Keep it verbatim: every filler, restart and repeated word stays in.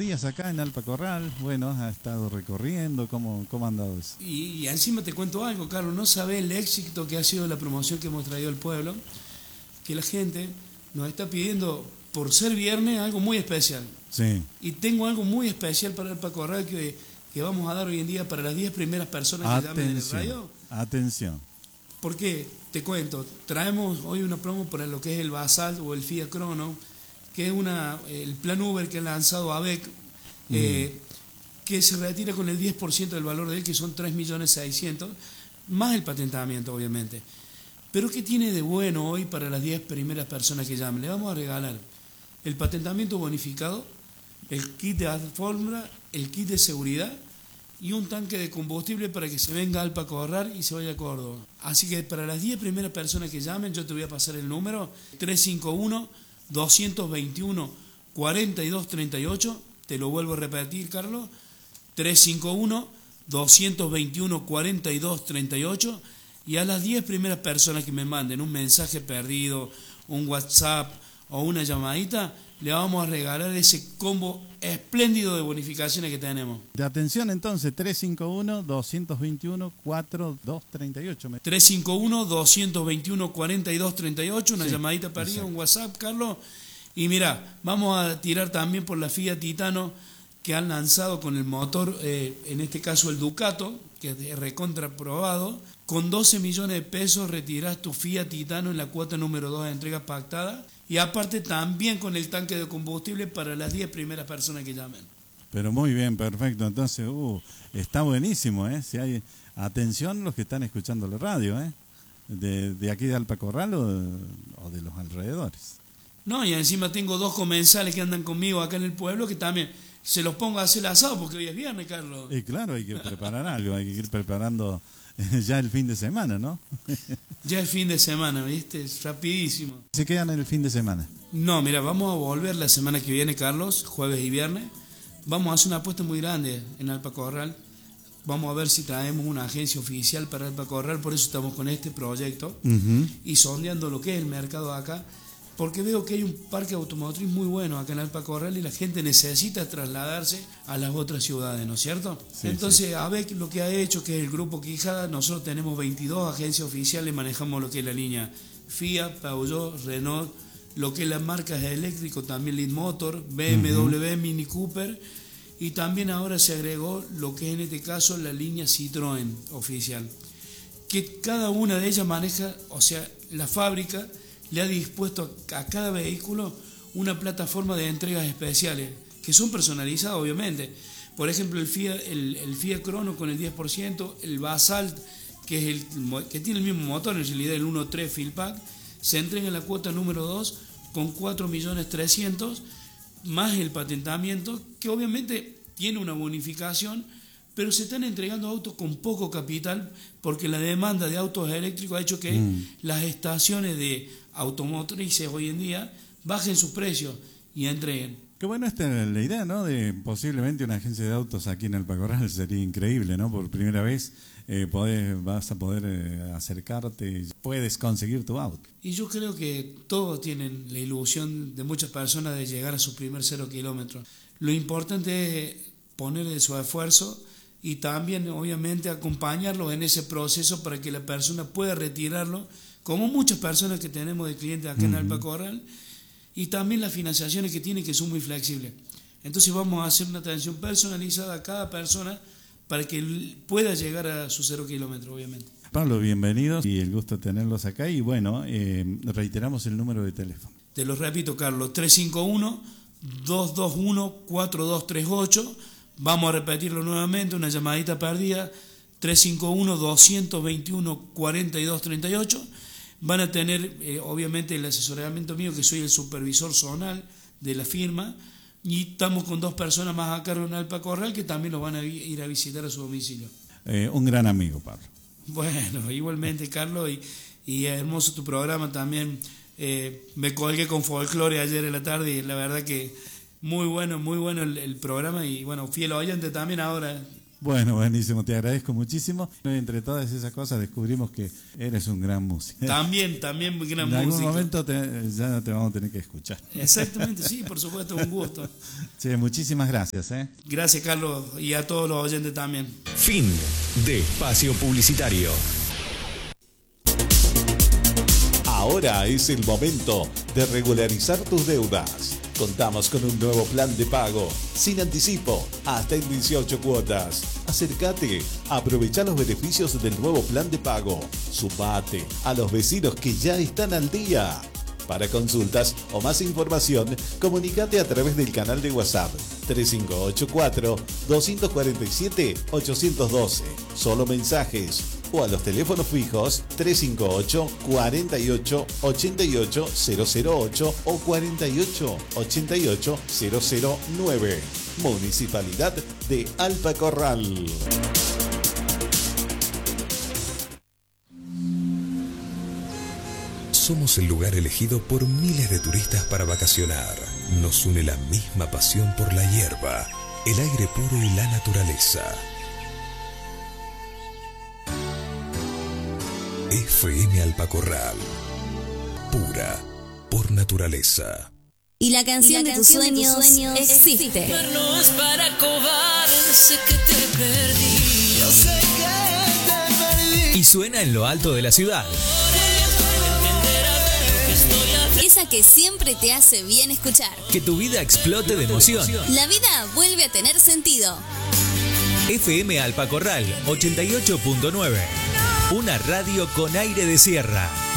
días acá en Alpa Corral. Bueno, ha estado recorriendo. ¿Cómo, cómo ha andado eso? Y, y encima te cuento algo, Carlos. No sabés el éxito que ha sido la promoción que hemos traído al pueblo. Que la gente nos está pidiendo, por ser viernes, algo muy especial. Sí. Y tengo algo muy especial para Alpa Corral que, que vamos a dar hoy en día para las diez primeras personas que llamen en el radio. Atención. ¿Por qué? Te cuento. Traemos hoy una promo para lo que es el Basalt o el Fiat Crono, que es una el plan Uber que ha lanzado A B E C, mm. eh, que se retira con el diez por ciento del valor de él, que son tres millones seiscientos mil, más el patentamiento, obviamente. Pero ¿qué tiene de bueno hoy para las diez primeras personas que llamen? Le vamos a regalar el patentamiento bonificado, el kit de alfombra, el kit de seguridad y un tanque de combustible para que se venga a Alpa Corral y se vaya a Córdoba. Así que para las diez primeras personas que llamen, yo te voy a pasar el número tres cinco uno, dos dos uno, cuatro dos tres ocho. Te lo vuelvo a repetir, Carlos. tres cinco uno, dos dos uno, cuatro dos tres ocho. Y a las diez primeras personas que me manden un mensaje perdido, un WhatsApp o una llamadita, le vamos a regalar ese combo espléndido de bonificaciones que tenemos. De atención entonces, tres cinco uno, dos dos uno, cuatro dos tres ocho. tres cinco uno, dos dos uno, cuatro dos tres ocho, una sí, llamadita perdida, exacto. Un WhatsApp, Carlos. Y mira, vamos a tirar también por la Fiat Titano que han lanzado con el motor, eh, en este caso el Ducato, que es recontraprobado. Con doce millones de pesos retirás tu Fiat Titano en la cuota número dos de entrega pactada. Y aparte también con el tanque de combustible para las diez primeras personas que llamen. Pero muy bien, perfecto. Entonces, uh, está buenísimo, ¿eh? Si hay atención los que están escuchando la radio, ¿eh? De, de aquí de Alpa Corral o de, o de los alrededores. No, y encima tengo dos comensales que andan conmigo acá en el pueblo que también se los pongo a hacer el asado porque hoy es viernes, Carlos. Y claro, hay que preparar algo, hay que ir preparando ya el fin de semana, ¿no? Ya el fin de semana, ¿viste? Es rapidísimo. ¿Se quedan el fin de semana? No, mira, vamos a volver la semana que viene, Carlos, jueves y viernes. Vamos a hacer una apuesta muy grande en Alpa Corral. Vamos a ver si traemos una agencia oficial para Alpa Corral, por eso estamos con este proyecto uh-huh. y sondeando lo que es el mercado acá, porque veo que hay un parque automotriz muy bueno acá en Alpa Corral y la gente necesita trasladarse a las otras ciudades, ¿no es cierto? Sí, Entonces, sí. A B E C lo que ha hecho, que es el Grupo Quijada, nosotros tenemos veintidós agencias oficiales, manejamos lo que es la línea Fiat, Peugeot, Renault, lo que es las marcas eléctricas, también Leadmotor, B M W, uh-huh. Mini Cooper, y también ahora se agregó lo que es en este caso la línea Citroën oficial, que cada una de ellas maneja, o sea, la fábrica le ha dispuesto a cada vehículo una plataforma de entregas especiales, que son personalizadas obviamente. Por ejemplo, el Fiat, el, el Fiat Crono con el diez por ciento, el Basalt, que, es el, que tiene el mismo motor, en realidad el uno punto tres Fieldpack, se entrega en la cuota número dos con cuatro millones trescientos mil, más el patentamiento, que obviamente tiene una bonificación, pero se están entregando autos con poco capital porque la demanda de autos eléctricos ha hecho que mm. las estaciones de automotrices hoy en día bajen sus precios y entreguen. Qué bueno esta la idea, ¿no? De posiblemente una agencia de autos aquí en Alpa Corral, sería increíble, ¿no? Por primera vez eh, podés, vas a poder eh, acercarte y puedes conseguir tu auto. Y yo creo que todos tienen la ilusión de muchas personas de llegar a su primer cero kilómetros. Lo importante es poner su esfuerzo y también obviamente acompañarlos en ese proceso para que la persona pueda retirarlo, como muchas personas que tenemos de clientes acá uh-huh. en Alpa Corral, y también las financiaciones que tienen, que son muy flexibles. Entonces vamos a hacer una atención personalizada a cada persona para que pueda llegar a su cero kilómetro, obviamente. Pablo, bienvenidos y el gusto de tenerlos acá. Y bueno, eh, reiteramos el número de teléfono. Te lo repito, Carlos, tres cinco uno, dos dos uno, cuatro dos tres ocho. Vamos a repetirlo nuevamente, una llamadita perdida, tres cinco uno, dos dos uno, cuatro dos tres ocho. Van a tener, eh, obviamente, el asesoramiento mío, que soy el supervisor zonal de la firma, y estamos con dos personas más a cargo en Alpa Corral que también los van a ir a visitar a su domicilio. Eh, un gran amigo, Pablo. Bueno, igualmente, Carlos, y, y hermoso tu programa también. Eh, me colgué con folclore ayer en la tarde y la verdad que muy bueno, muy bueno el, el programa, y bueno, fiel oyente también ahora Bueno, buenísimo, te agradezco muchísimo. Entre todas esas cosas descubrimos que eres un gran músico. También, también muy gran músico. En músico. algún momento te, ya te vamos a tener que escuchar. Exactamente, sí, por supuesto, un gusto. Sí, muchísimas gracias. ¿eh? Gracias, Carlos, y a todos los oyentes también. Fin de espacio publicitario. Ahora es el momento de regularizar tus deudas. Contamos con un nuevo plan de pago, sin anticipo, hasta en dieciocho cuotas. Acércate, aprovecha los beneficios del nuevo plan de pago. Sumate a los vecinos que ya están al día. Para consultas o más información, comunícate a través del canal de WhatsApp tres cinco ocho cuatro, dos cuatro siete, ocho uno dos. Solo mensajes. O a los teléfonos fijos tres cinco ocho, cuatro ocho, ocho ocho cero cero ocho o cuatro ocho, ocho ocho cero cero nueve. Municipalidad de Alpa Corral. Somos el lugar elegido por miles de turistas para vacacionar. Nos une la misma pasión por la hierba, el aire puro y la naturaleza. F M Alpacorral, pura por naturaleza. Y la canción, y la de, canción tus sueños de tus sueños existe. No es para cobarde, sé que te perdí. Yo sé que te perdí. Y suena en lo alto de la ciudad. Esa que siempre te hace bien escuchar. Que tu vida explote de emoción. La vida vuelve a tener sentido. F M Alpacorral ochenta y ocho punto nueve. Una radio con aire de sierra.